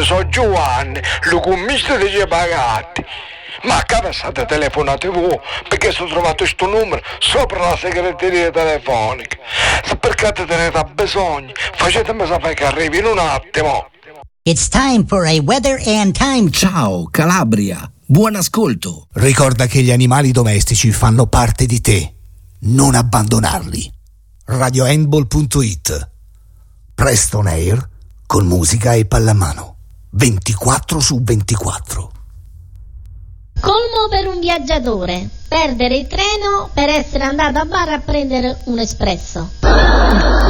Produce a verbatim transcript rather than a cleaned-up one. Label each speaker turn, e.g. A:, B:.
A: sono Giovanni, il commista di pagati. Ma che state telefonate voi? Perché sono trovato questo numero sopra la segreteria telefonica. Se perché te tenete bisogno, facetemi sapere che arrivi in un attimo.
B: It's time for a weather and time.
C: Ciao Calabria, buon ascolto.
D: Ricorda che gli animali domestici fanno parte di te. Non abbandonarli. radio handball punto it. Presto on air con musica e pallamano. ventiquattro su ventiquattro.
E: Colmo per un viaggiatore: perdere il treno per essere andato a bar a prendere un espresso.